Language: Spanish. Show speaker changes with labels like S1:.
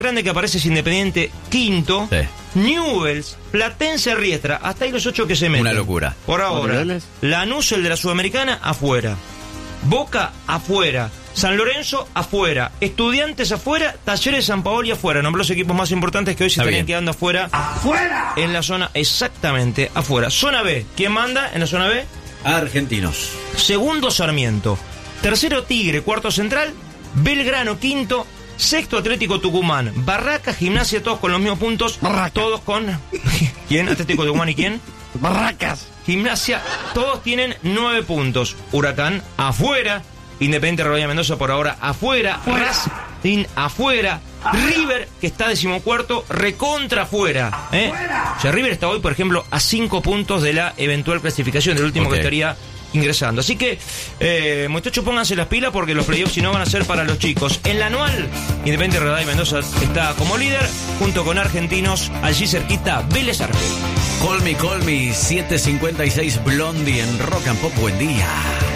S1: grande que aparece es Independiente quinto.
S2: Sí.
S1: Newell's, Platense, Riestra. Hasta ahí los 8 que se meten.
S2: Una locura.
S1: Por ahora.
S3: Niveles.
S1: Lanús, el de la Sudamericana, afuera. Boca, afuera. San Lorenzo, afuera. Estudiantes, afuera. Talleres, San Paoli, afuera. Nombró los equipos más importantes que hoy se
S2: Está
S1: estarían
S2: bien.
S1: quedando afuera. ¡Afuera! En la zona, exactamente, afuera. Zona B. ¿Quién manda en la zona B?
S2: Argentinos.
S1: Segundo, Sarmiento. Tercero, Tigre. Cuarto, Central. Belgrano, quinto. Sexto, Atlético Tucumán. Barraca, Gimnasia, todos con los mismos puntos.
S3: Barraca.
S1: Todos con... ¿Quién? Atlético Tucumán y quién.
S3: Barracas.
S1: Gimnasia, todos tienen 9 puntos. Huracán, afuera. Independiente Rivadavia Mendoza, por ahora, afuera. Racing, afuera. River, que está 14º, recontra afuera. O sea, River está hoy, por ejemplo, a 5 puntos de la eventual clasificación, del último
S2: Ok.
S1: que estaría ingresando. Así que, muchachos, pónganse las pilas porque los playoffs si no van a ser para los chicos. En la anual, Independiente Rivadavia Mendoza está como líder, junto con Argentinos, allí cerquita, Vélez Arfield.
S2: Call me, 7:56 Blondie en Rock and Pop. Buen día.